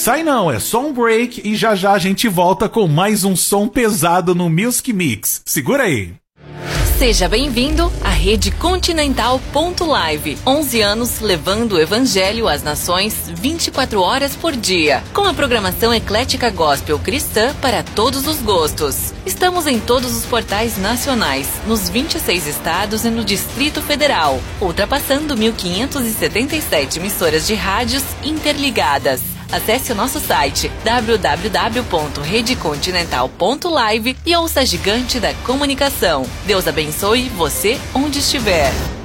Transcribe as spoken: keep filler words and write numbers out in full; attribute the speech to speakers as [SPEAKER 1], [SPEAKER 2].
[SPEAKER 1] sai não, é só um break e já já a gente volta com mais um som pesado no Music Mix. Segura aí.
[SPEAKER 2] Seja bem-vindo à Rede Continental ponto live. onze anos levando o evangelho às nações vinte e quatro horas por dia. Com a programação eclética gospel cristã para todos os gostos. Estamos em todos os portais nacionais, nos vinte e seis estados e no Distrito Federal, ultrapassando mil quinhentas e setenta e sete emissoras de rádios interligadas. Acesse o nosso site w w w ponto rede continental ponto live e ouça a gigante da comunicação. Deus abençoe você onde estiver.